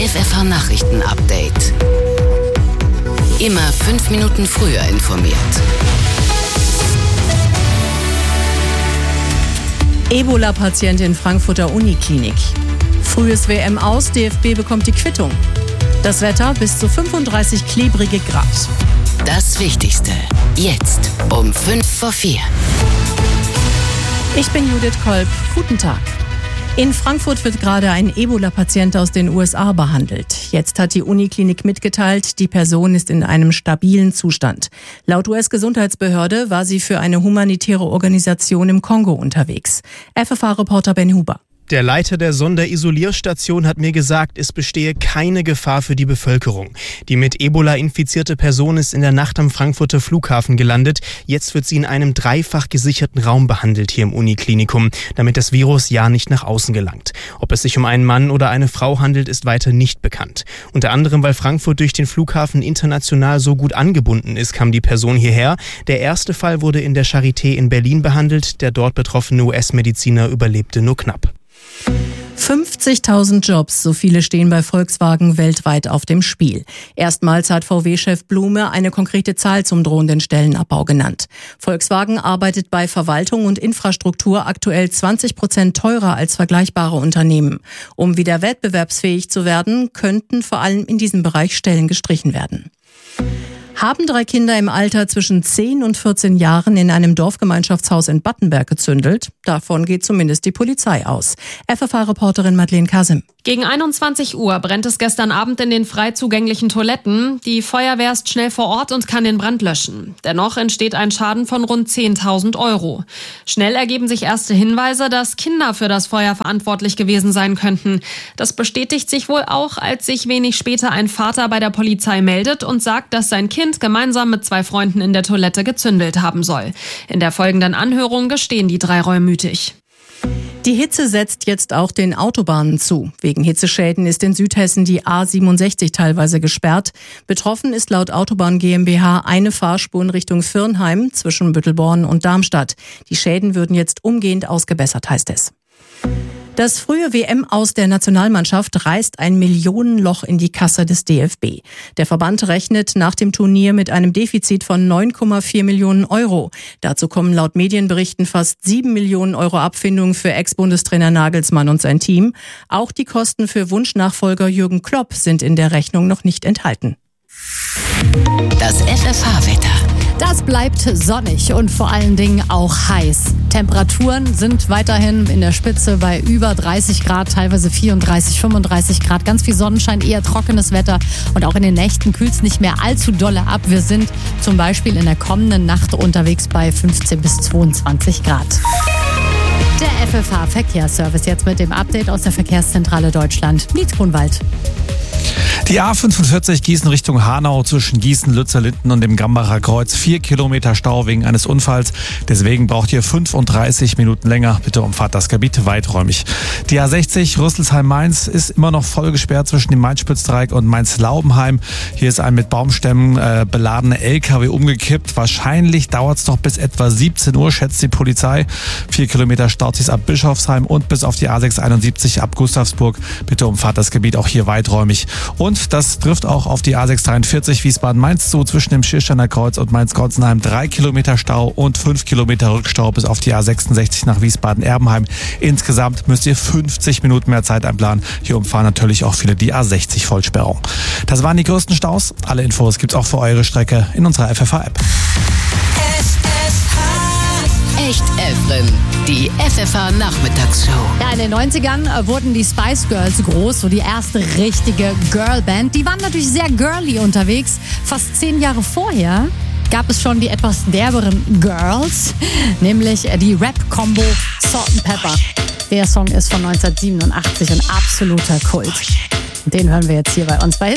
FFH Nachrichten-Update. Immer 5 Minuten früher informiert. Ebola-Patient in Frankfurter Uniklinik. Frühes WM aus, DFB bekommt die Quittung. Das Wetter bis zu 35 klebrige Grad. Das Wichtigste, jetzt um 3:55. Ich bin Judith Kolb. Guten Tag. In Frankfurt wird gerade ein Ebola-Patient aus den USA behandelt. Jetzt hat die Uniklinik mitgeteilt, die Person ist in einem stabilen Zustand. Laut US-Gesundheitsbehörde war sie für eine humanitäre Organisation im Kongo unterwegs. FFH-Reporter Ben Huber. Der Leiter der Sonderisolierstation hat mir gesagt, es bestehe keine Gefahr für die Bevölkerung. Die mit Ebola infizierte Person ist in der Nacht am Frankfurter Flughafen gelandet. Jetzt wird sie in einem dreifach gesicherten Raum behandelt hier im Uniklinikum, damit das Virus ja nicht nach außen gelangt. Ob es sich um einen Mann oder eine Frau handelt, ist weiter nicht bekannt. Unter anderem, weil Frankfurt durch den Flughafen international so gut angebunden ist, kam die Person hierher. Der erste Fall wurde in der Charité in Berlin behandelt. Der dort betroffene US-Mediziner überlebte nur knapp. 50.000 Jobs, so viele stehen bei Volkswagen weltweit auf dem Spiel. Erstmals hat VW-Chef Blume eine konkrete Zahl zum drohenden Stellenabbau genannt. Volkswagen arbeitet bei Verwaltung und Infrastruktur aktuell 20% teurer als vergleichbare Unternehmen. Um wieder wettbewerbsfähig zu werden, könnten vor allem in diesem Bereich Stellen gestrichen werden. Haben 3 Kinder im Alter zwischen 10 und 14 Jahren in einem Dorfgemeinschaftshaus in Battenberg gezündelt? Davon geht zumindest die Polizei aus. FFH-Reporterin Madeleine Kasim. Gegen 21 Uhr brennt es gestern Abend in den frei zugänglichen Toiletten. Die Feuerwehr ist schnell vor Ort und kann den Brand löschen. Dennoch entsteht ein Schaden von rund 10.000 €. Schnell ergeben sich erste Hinweise, dass Kinder für das Feuer verantwortlich gewesen sein könnten. Das bestätigt sich wohl auch, als sich wenig später ein Vater bei der Polizei meldet und sagt, dass sein Kind gemeinsam mit 2 Freunden in der Toilette gezündelt haben soll. In der folgenden Anhörung gestehen die 3 reumütig. Die Hitze setzt jetzt auch den Autobahnen zu. Wegen Hitzeschäden ist in Südhessen die A67 teilweise gesperrt. Betroffen ist laut Autobahn GmbH eine Fahrspur in Richtung Virnheim zwischen Büttelborn und Darmstadt. Die Schäden würden jetzt umgehend ausgebessert, heißt es. Das frühe WM-Aus der Nationalmannschaft reißt ein Millionenloch in die Kasse des DFB. Der Verband rechnet nach dem Turnier mit einem Defizit von 9,4 Millionen €. Dazu kommen laut Medienberichten fast 7 Millionen € Abfindung für Ex-Bundestrainer Nagelsmann und sein Team. Auch die Kosten für Wunschnachfolger Jürgen Klopp sind in der Rechnung noch nicht enthalten. Das FFH-Wetter. Das bleibt sonnig und vor allen Dingen auch heiß. Temperaturen sind weiterhin in der Spitze bei über 30 Grad, teilweise 34, 35 Grad. Ganz viel Sonnenschein, eher trockenes Wetter und auch in den Nächten kühlt es nicht mehr allzu dolle ab. Wir sind zum Beispiel in der kommenden Nacht unterwegs bei 15 bis 22 Grad. Der FFH-Verkehrsservice jetzt mit dem Update aus der Verkehrszentrale Deutschland. Nietz Grunwald. Die A45 Gießen Richtung Hanau zwischen Gießen, Lützellinden und dem Gambacher Kreuz. 4 Kilometer Stau wegen eines Unfalls. Deswegen braucht ihr 35 Minuten länger. Bitte umfahrt das Gebiet weiträumig. Die A60 Rüsselsheim-Mainz ist immer noch voll gesperrt zwischen dem Mainz-Spitzdreieck und Mainz-Laubenheim. Hier ist ein mit Baumstämmen beladener LKW umgekippt. Wahrscheinlich dauert es noch bis etwa 17 Uhr, schätzt die Polizei. 4 Kilometer staut sich ab Bischofsheim und bis auf die A671 ab Gustavsburg. Bitte umfahrt das Gebiet auch hier weiträumig. Und das trifft auch auf die A643 Wiesbaden-Mainz zu, zwischen dem Schiersteiner Kreuz und Mainz-Gotzenheim. 3 Kilometer Stau und 5 Kilometer Rückstau bis auf die A66 nach Wiesbaden-Erbenheim. Insgesamt müsst ihr 50 Minuten mehr Zeit einplanen. Hier umfahren natürlich auch viele die A60 Vollsperrung. Das waren die größten Staus. Alle Infos gibt's auch für eure Strecke in unserer FFH-App. Echt Efren, die FFH-Nachmittagsshow. Ja, in den 90ern wurden die Spice Girls groß, so die erste richtige Girlband. Die waren natürlich sehr girly unterwegs. Fast 10 Jahre vorher gab es schon die etwas derberen Girls, nämlich die Rap-Combo Salt&Pepper. Der Song ist von 1987 ein absoluter Kult. Den hören wir jetzt hier bei uns bei